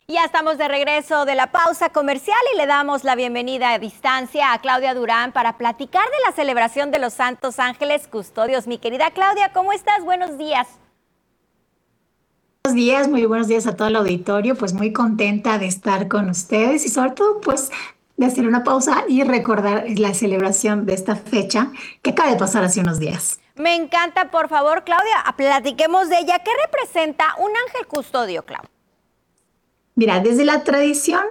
Ya estamos de regreso de la pausa comercial y le damos la bienvenida a distancia a Claudia Durán para platicar de la celebración de los Santos Ángeles Custodios. Mi querida Claudia, ¿cómo estás? Buenos días. Buenos días, muy buenos días a todo el auditorio, pues muy contenta de estar con ustedes y sobre todo pues de hacer una pausa y recordar la celebración de esta fecha que acaba de pasar hace unos días. Me encanta, por favor, Claudia, platiquemos de ella. ¿Qué representa un ángel custodio, Claudia? Mira, desde la tradición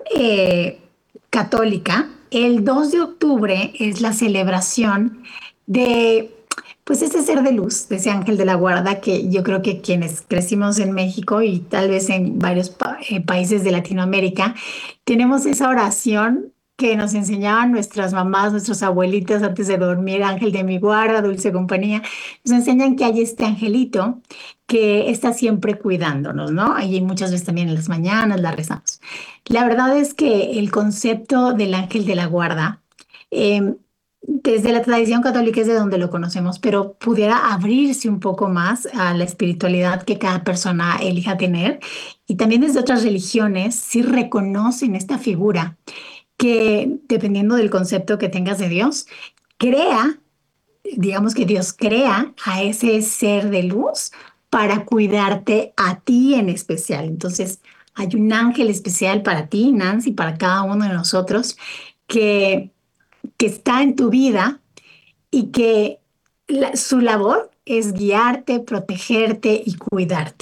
católica, el 2 de octubre es la celebración de, pues, este ser de luz, de ese ángel de la guarda, que yo creo que quienes crecimos en México y tal vez en varios países de Latinoamérica, tenemos esa oración que nos enseñaban nuestras mamás, nuestras abuelitas antes de dormir: ángel de mi guarda, dulce compañía. Nos enseñan que hay este angelito que está siempre cuidándonos, ¿no? Y muchas veces también en las mañanas la rezamos. La verdad es que el concepto del ángel de la guarda, eh, desde la tradición católica es de donde lo conocemos, pero pudiera abrirse un poco más a la espiritualidad que cada persona elija tener. Y también desde otras religiones sí reconocen esta figura que, dependiendo del concepto que tengas de Dios, crea, digamos que Dios crea a ese ser de luz para cuidarte a ti en especial. Entonces, hay un ángel especial para ti, Nancy, para cada uno de nosotros, que, que está en tu vida y que su labor es guiarte, protegerte y cuidarte.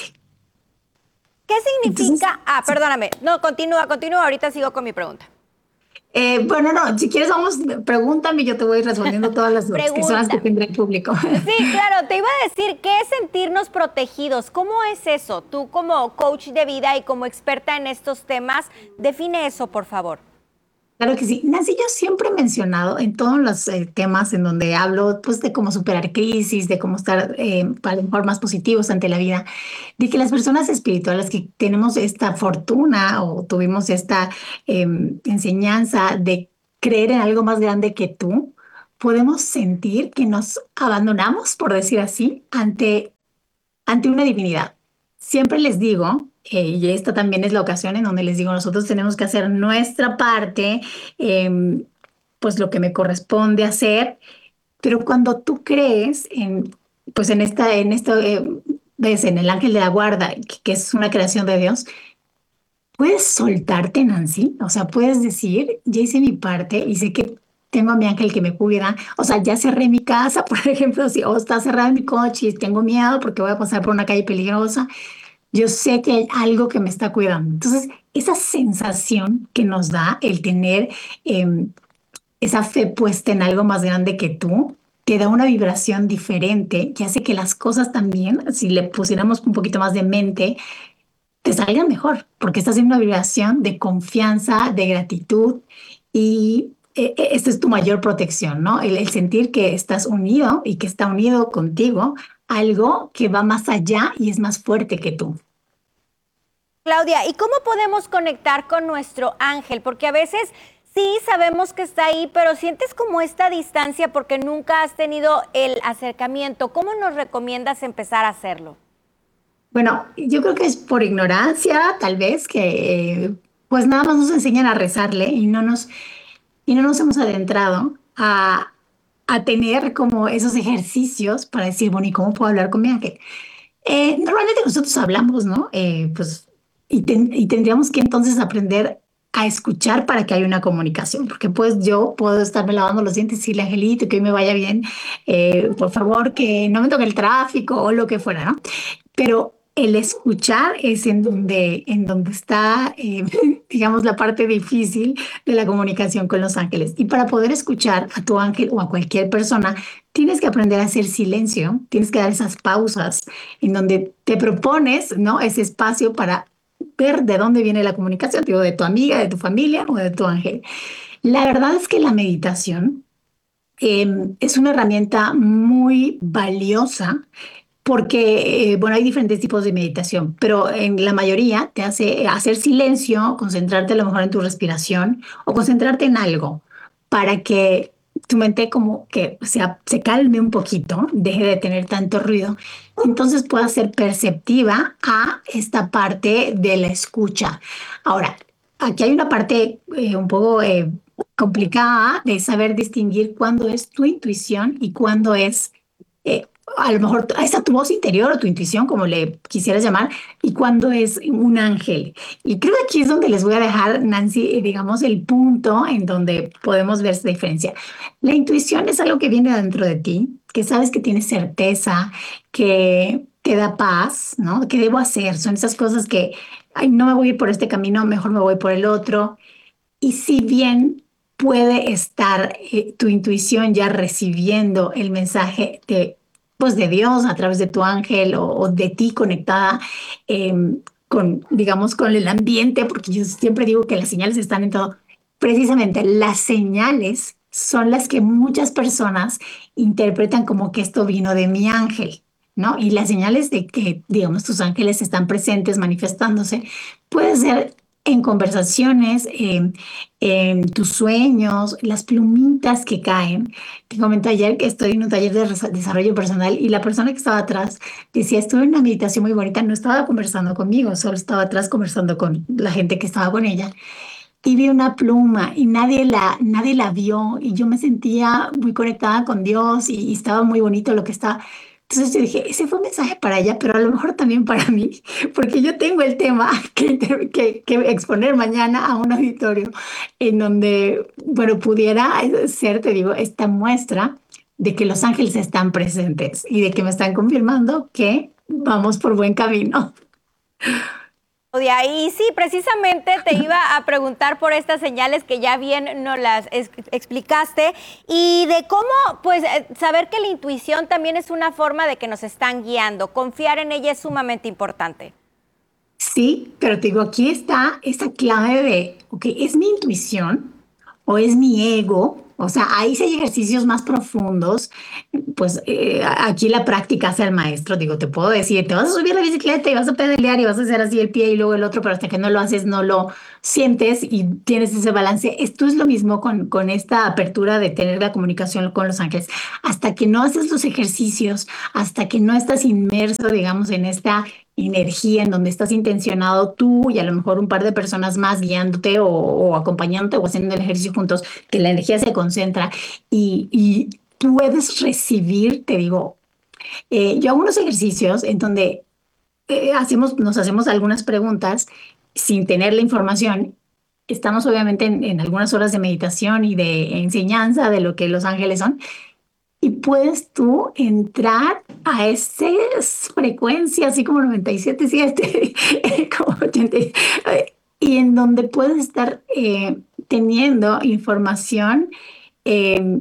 ¿Qué Entonces, significa? Perdóname. No, continúa. Ahorita sigo con mi pregunta. bueno, no, si quieres, vamos, pregúntame y yo te voy respondiendo todas las dudas, que son las que Pregúntame. tendrá el público. Sí, claro, te iba a decir, ¿qué es sentirnos protegidos? ¿Cómo es eso? Tú como coach de vida y como experta en estos temas, define eso, por favor. Claro que sí. Nancy, yo siempre he mencionado en todos los temas en donde hablo pues de cómo superar crisis, de cómo estar a lo mejor más positivos ante la vida, de que las personas espirituales que tenemos esta fortuna o tuvimos esta enseñanza de creer en algo más grande que tú, podemos sentir que nos abandonamos, por decir así, ante una divinidad. Siempre les digo, y esta también es la ocasión en donde les digo: nosotros tenemos que hacer nuestra parte, pues lo que me corresponde hacer, pero cuando tú crees en, pues ves en el ángel de la guarda, que es una creación de Dios, puedes soltarte, Nancy. O sea, puedes decir: ya hice mi parte y sé que tengo a mi ángel que me cuida. O sea, ya cerré mi casa, por ejemplo, si o está cerrado mi coche y tengo miedo porque voy a pasar por una calle peligrosa, yo sé que hay algo que me está cuidando. Entonces, esa sensación que nos da el tener esa fe puesta en algo más grande que tú, te da una vibración diferente que hace que las cosas también, si le pusiéramos un poquito más de mente, te salgan mejor, porque estás en una vibración de confianza, de gratitud y esta es tu mayor protección, ¿no? El sentir que estás unido y que está unido contigo algo que va más allá y es más fuerte que tú. Claudia, ¿y cómo podemos conectar con nuestro ángel? Porque a veces sí sabemos que está ahí, pero sientes como esta distancia porque nunca has tenido el acercamiento. ¿Cómo nos recomiendas empezar a hacerlo? Bueno, yo creo que es por ignorancia, tal vez, que pues nada más nos enseñan a rezarle y no nos hemos adentrado a tener como esos ejercicios para decir: bueno, ¿y cómo puedo hablar con mi ángel? Normalmente nosotros hablamos, ¿no? Pues, y tendríamos que entonces aprender a escuchar para que haya una comunicación, porque pues yo puedo estarme lavando los dientes y decirle: angelito, que hoy me vaya bien, por favor, que no me toque el tráfico o lo que fuera, ¿no? Pero el escuchar es en donde está, digamos, la parte difícil de la comunicación con los ángeles. Y para poder escuchar a tu ángel o a cualquier persona, tienes que aprender a hacer silencio, tienes que dar esas pausas en donde te propones, ¿no? Ese espacio para ver de dónde viene la comunicación, digo, de tu amiga, de tu familia o de tu ángel. La verdad es que la meditación es una herramienta muy valiosa porque, bueno, hay diferentes tipos de meditación, pero en la mayoría te hace hacer silencio, concentrarte a lo mejor en tu respiración o concentrarte en algo para que tu mente como que se calme un poquito, deje de tener tanto ruido, entonces pueda ser perceptiva a esta parte de la escucha. Ahora, aquí hay una parte un poco complicada de saber distinguir cuándo es tu intuición y cuándo es eh, a lo mejor esa tu voz interior o tu intuición, como le quisieras llamar, y cuándo es un ángel. Y creo que aquí es donde les voy a dejar, Nancy, digamos, el punto en donde podemos ver esa diferencia. La intuición es algo que viene dentro de ti, que sabes que tienes certeza, que te da paz, ¿no? ¿Qué debo hacer? Son esas cosas que, ay, no me voy a ir por este camino, mejor me voy por el otro. Y si bien puede estar tu intuición ya recibiendo el mensaje pues de Dios a través de tu ángel o de ti conectada eh, con, digamos, con el ambiente, porque yo siempre digo que las señales están en todo. Precisamente las señales son las que muchas personas interpretan como que esto vino de mi ángel, ¿no? Y las señales de que, digamos, tus ángeles están presentes, manifestándose, puede ser en conversaciones, en tus sueños, las plumitas que caen. Te comenté ayer que estoy en un taller de desarrollo personal y la persona que estaba atrás decía, estuve en una meditación muy bonita, no estaba conversando conmigo, solo estaba atrás conversando con la gente que estaba con ella. Y vi una pluma y nadie la vio y yo me sentía muy conectada con Dios y estaba muy bonito lo que estaba. Entonces yo dije, ese fue un mensaje para ella, pero a lo mejor también para mí, porque yo tengo el tema que exponer mañana a un auditorio en donde, bueno, pudiera ser, te digo, esta muestra de que los ángeles están presentes y de que me están confirmando que vamos por buen camino. Claudia, y sí, precisamente te iba a preguntar por estas señales que ya bien nos las explicaste y de cómo, pues, saber que la intuición también es una forma de que nos están guiando. Confiar en ella es sumamente importante. Sí, pero te digo, aquí está esa clave de, ok, ¿es mi intuición o es mi ego? O sea, ahí sí hay ejercicios más profundos, pues aquí la práctica hace al maestro, digo, te puedo decir, te vas a subir a la bicicleta y vas a pedalear y vas a hacer así el pie y luego el otro, pero hasta que no lo haces, no lo sientes y tienes ese balance. Esto es lo mismo con esta apertura de tener la comunicación con los ángeles. Hasta que no haces los ejercicios, hasta que no estás inmerso, digamos, en esta energía en donde estás intencionado tú y a lo mejor un par de personas más guiándote o acompañándote o haciendo el ejercicio juntos, que la energía se concentra y puedes recibir, te digo, yo hago unos ejercicios en donde nos hacemos algunas preguntas sin tener la información. Estamos obviamente en algunas horas de meditación y de enseñanza de lo que los ángeles son, y puedes tú entrar a esas frecuencias, así como 97.7, como 80, y en donde puedes estar teniendo información eh,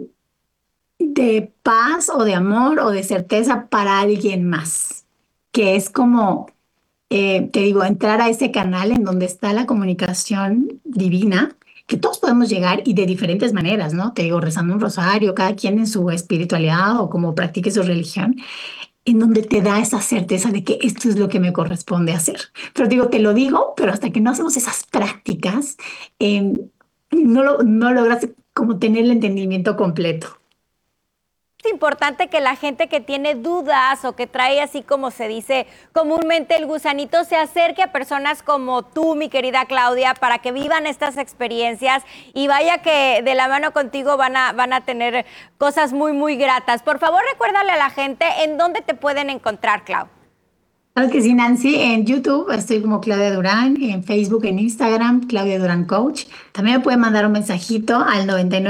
de paz o de amor o de certeza para alguien más, que es como, te digo, entrar a ese canal en donde está la comunicación divina, que todos podemos llegar y de diferentes maneras, ¿no? Te digo, rezando un rosario, cada quien en su espiritualidad o como practique su religión, en donde te da esa certeza de que esto es lo que me corresponde hacer. Pero digo, te lo digo, pero hasta que no hacemos esas prácticas, eh, no logras como tener el entendimiento completo. Es importante que la gente que tiene dudas o que trae así como se dice comúnmente el gusanito se acerque a personas como tú, mi querida Claudia, para que vivan estas experiencias y vaya que de la mano contigo van a tener cosas muy, muy gratas. Por favor, recuérdale a la gente en dónde te pueden encontrar, Clau. Claro que sí, Nancy. En YouTube estoy como Claudia Durán, en Facebook, en Instagram, Claudia Durán Coach. También me pueden mandar un mensajito al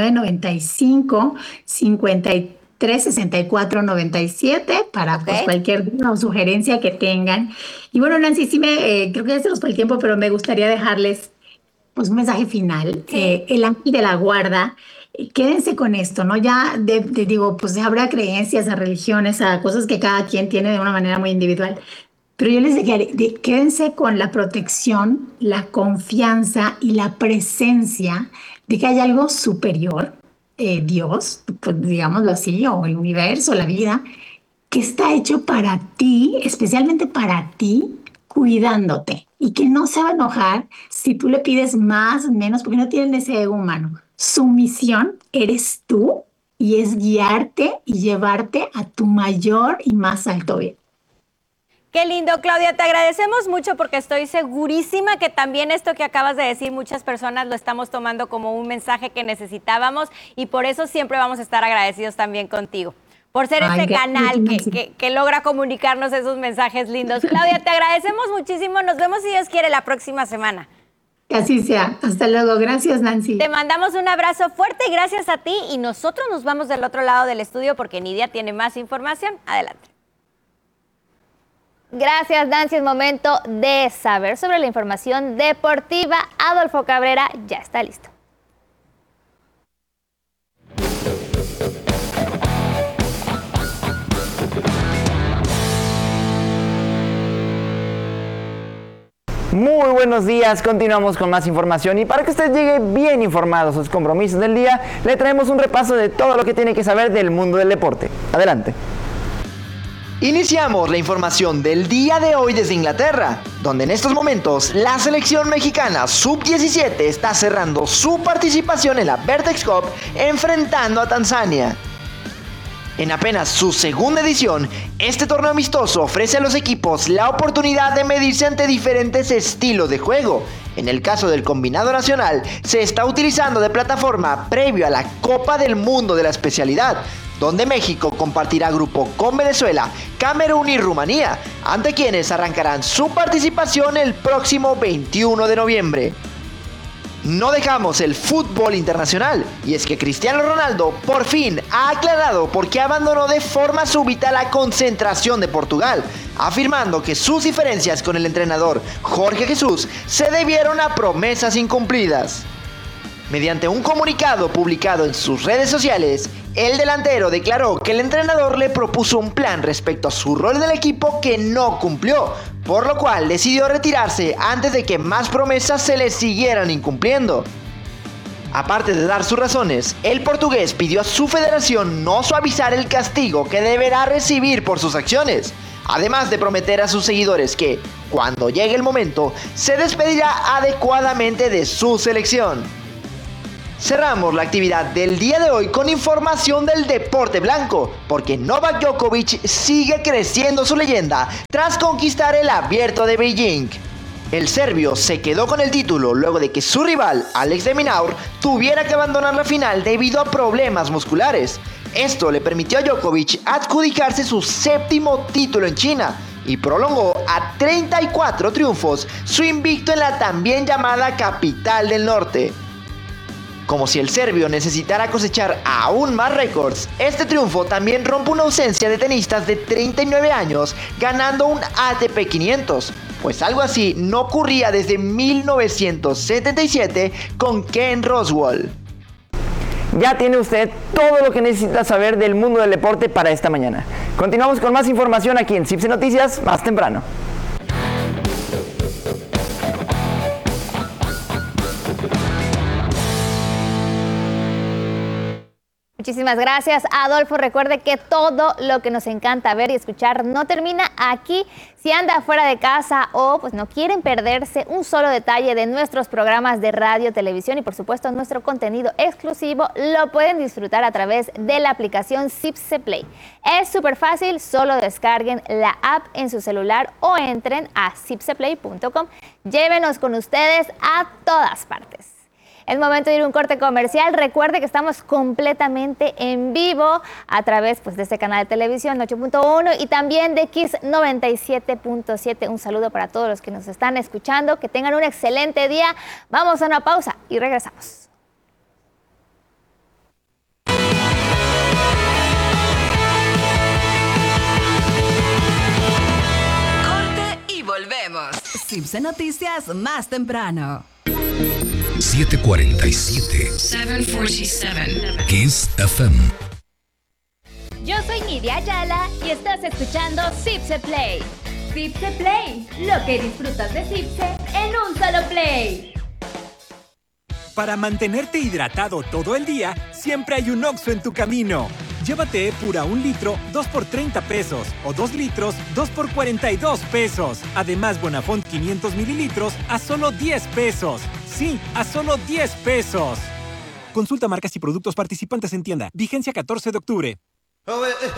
9995 53 64 97 para pues, ¿Ok? cualquier duda o sugerencia que tengan. Y bueno, Nancy, sí creo que ya se nos fue el tiempo, pero me gustaría dejarles pues un mensaje final. Sí. El ángel de la guarda. Quédense con esto, ¿no? Ya digo, pues habrá creencias, a religiones, a cosas que cada quien tiene de una manera muy individual. Pero yo les diría, quédense con la protección, la confianza y la presencia de que hay algo superior, Dios, pues, digámoslo así, o el universo, la vida, que está hecho para ti, especialmente para ti, cuidándote y que no se va a enojar si tú le pides más, menos, porque no tienen ese ego humano. Su misión eres tú y es guiarte y llevarte a tu mayor y más alto bien. Qué lindo, Claudia, te agradecemos mucho porque estoy segurísima que también esto que acabas de decir, muchas personas lo estamos tomando como un mensaje que necesitábamos y por eso siempre vamos a estar agradecidos también contigo, por ser este canal que logra comunicarnos esos mensajes lindos. Claudia, te agradecemos muchísimo, nos vemos si Dios quiere la próxima semana. Que así sea, hasta luego, gracias Nancy. Te mandamos un abrazo fuerte y gracias a ti y nosotros nos vamos del otro lado del estudio porque Nidia tiene más información. Adelante. Gracias, Nancy. Es momento de saber sobre la información deportiva. Adolfo Cabrera ya está listo. Muy buenos días, continuamos con más información y para que usted llegue bien informado a sus compromisos del día, le traemos un repaso de todo lo que tiene que saber del mundo del deporte. Adelante. Iniciamos la información del día de hoy desde Inglaterra, donde en estos momentos la selección mexicana sub-17 está cerrando su participación en la Vertex Cup enfrentando a Tanzania. En apenas su segunda edición, este torneo amistoso ofrece a los equipos la oportunidad de medirse ante diferentes estilos de juego. En el caso del combinado nacional, se está utilizando de plataforma previo a la Copa del Mundo de la especialidad, donde México compartirá grupo con Venezuela, Camerún y Rumanía, ante quienes arrancarán su participación el próximo 21 de noviembre. No dejamos el fútbol internacional, y es que Cristiano Ronaldo por fin ha aclarado por qué abandonó de forma súbita la concentración de Portugal, afirmando que sus diferencias con el entrenador Jorge Jesús se debieron a promesas incumplidas. Mediante un comunicado publicado en sus redes sociales, el delantero declaró que el entrenador le propuso un plan respecto a su rol en el equipo que no cumplió, por lo cual decidió retirarse antes de que más promesas se le siguieran incumpliendo. Aparte de dar sus razones, el portugués pidió a su federación no suavizar el castigo que deberá recibir por sus acciones, además de prometer a sus seguidores que, cuando llegue el momento, se despedirá adecuadamente de su selección. Cerramos la actividad del día de hoy con información del deporte blanco, porque Novak Djokovic sigue creciendo su leyenda tras conquistar el Abierto de Beijing. El serbio se quedó con el título luego de que su rival, Alex de Minaur, tuviera que abandonar la final debido a problemas musculares. Esto le permitió a Djokovic adjudicarse su séptimo título en China y prolongó a 34 triunfos su invicto en la también llamada capital del norte. Como si el serbio necesitara cosechar aún más récords, este triunfo también rompe una ausencia de tenistas de 39 años ganando un ATP 500, pues algo así no ocurría desde 1977 con Ken Roswell. Ya tiene usted todo lo que necesita saber del mundo del deporte para esta mañana. Continuamos con más información aquí en CIPSE Noticias más temprano. Muchísimas gracias, Adolfo. Recuerde que todo lo que nos encanta ver y escuchar no termina aquí. Si anda fuera de casa o pues no quieren perderse un solo detalle de nuestros programas de radio, televisión y por supuesto nuestro contenido exclusivo, lo pueden disfrutar a través de la aplicación CIPSE Play. Es súper fácil, solo descarguen la app en su celular o entren a cipseplay.com. Llévenos con ustedes a todas partes. Es momento de ir a un corte comercial. Recuerde que estamos completamente en vivo a través de este canal de televisión 8.1 y también de Kiss 97.7. Un saludo para todos los que nos están escuchando. Que tengan un excelente día. Vamos a una pausa y regresamos. Corte y volvemos. CIPSE Noticias más temprano. 747. 747. Kiss FM. Yo soy Nidia Ayala y estás escuchando CIPSE Play. CIPSE Play, lo que disfrutas de CIPSE en un solo play. Para mantenerte hidratado todo el día, siempre hay un Oxxo en tu camino. Llévate Epura 1 litro, 2 por 30 pesos. O 2 litros, 2 por 42 pesos. Además, Bonafont 500 mililitros a solo 10 pesos. Sí, a solo 10 pesos. Consulta marcas y productos participantes en tienda. Vigencia 14 de octubre.